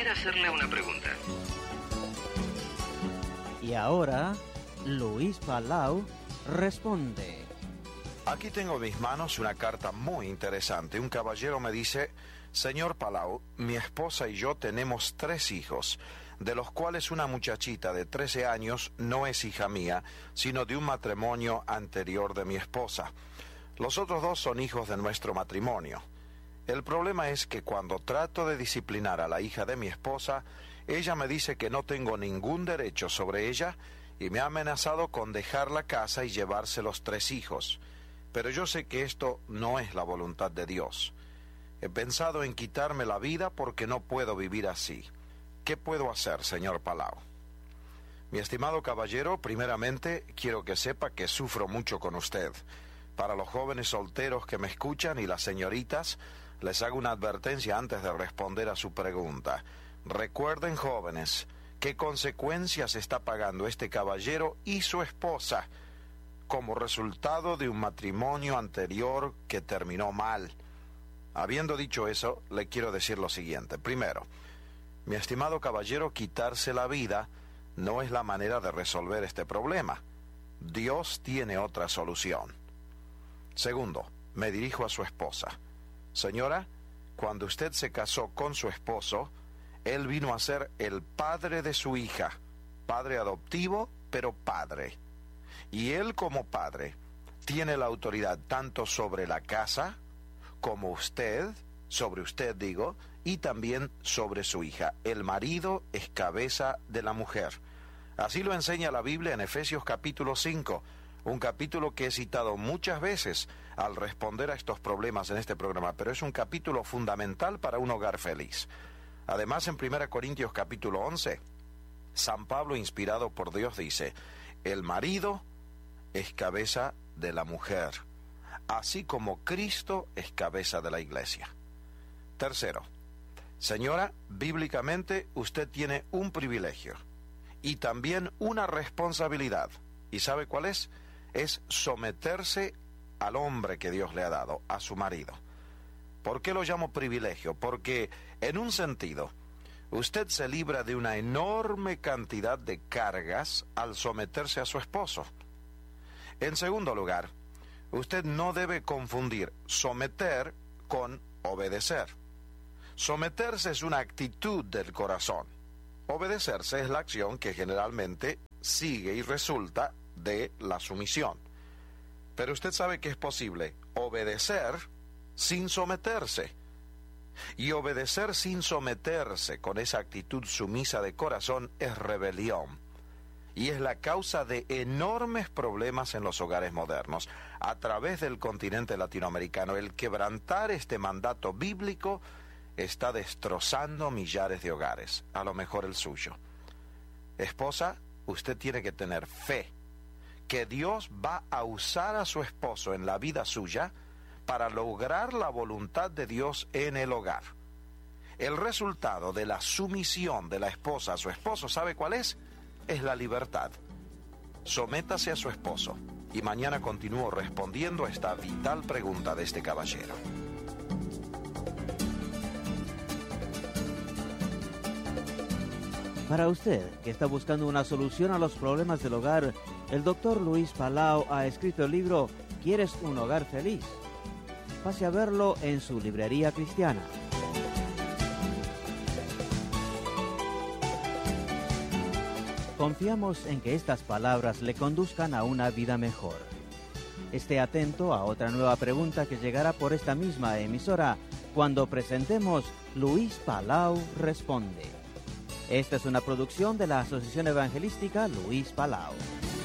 quisiera hacerle una pregunta. Y ahora, Luis Palau responde. Aquí tengo en mis manos una carta muy interesante. Un caballero me dice: Señor Palau, mi esposa y yo tenemos 3 hijos, de los cuales una muchachita de 13 años no es hija mía, sino de un matrimonio anterior de mi esposa. Los otros 2 son hijos de nuestro matrimonio. El problema es que cuando trato de disciplinar a la hija de mi esposa, ella me dice que no tengo ningún derecho sobre ella y me ha amenazado con dejar la casa y llevarse los 3 hijos. Pero yo sé que esto no es la voluntad de Dios. He pensado en quitarme la vida porque no puedo vivir así. ¿Qué puedo hacer, señor Palau? Mi estimado caballero, primeramente quiero que sepa que sufro mucho con usted. Para los jóvenes solteros que me escuchan y las señoritas, les hago una advertencia antes de responder a su pregunta. Recuerden, jóvenes, qué consecuencias está pagando este caballero y su esposa como resultado de un matrimonio anterior que terminó mal. Habiendo dicho eso, le quiero decir lo siguiente. Primero, mi estimado caballero, quitarse la vida no es la manera de resolver este problema. Dios tiene otra solución. Segundo, me dirijo a su esposa. Señora, cuando usted se casó con su esposo, él vino a ser el padre de su hija, padre adoptivo, pero padre. Y él como padre tiene la autoridad tanto sobre la casa como sobre usted digo, y también sobre su hija. El marido es cabeza de la mujer. Así lo enseña la Biblia en Efesios capítulo 5, un capítulo que he citado muchas veces al responder a estos problemas en este programa, pero es un capítulo fundamental para un hogar feliz. Además, en 1 Corintios capítulo 11, San Pablo, inspirado por Dios, dice: el marido es cabeza de la mujer, así como Cristo es cabeza de la iglesia. Tercero, señora, bíblicamente usted tiene un privilegio y también una responsabilidad. ¿Y sabe cuál es? Es someterse al hombre que Dios le ha dado, a su marido. ¿Por qué lo llamo privilegio? Porque, en un sentido, usted se libra de una enorme cantidad de cargas al someterse a su esposo. En segundo lugar, usted no debe confundir someter con obedecer. Someterse es una actitud del corazón. Obedecerse es la acción que generalmente sigue y resulta de la sumisión. Pero usted sabe que es posible obedecer sin someterse. Y obedecer sin someterse con esa actitud sumisa de corazón es rebelión. Y es la causa de enormes problemas en los hogares modernos. A través del continente latinoamericano, el quebrantar este mandato bíblico está destrozando millares de hogares, a lo mejor el suyo. Esposa, usted tiene que tener fe que Dios va a usar a su esposo en la vida suya para lograr la voluntad de Dios en el hogar. El resultado de la sumisión de la esposa a su esposo, ¿sabe cuál es? Es la libertad. Sométase a su esposo y mañana continúo respondiendo a esta vital pregunta de este caballero. Para usted que está buscando una solución a los problemas del hogar, el Dr. Luis Palau ha escrito el libro ¿Quieres un hogar feliz? Pase a verlo en su librería cristiana. Confiamos en que estas palabras le conduzcan a una vida mejor. Esté atento a otra nueva pregunta que llegará por esta misma emisora cuando presentemos Luis Palau Responde. Esta es una producción de la Asociación Evangelística Luis Palau.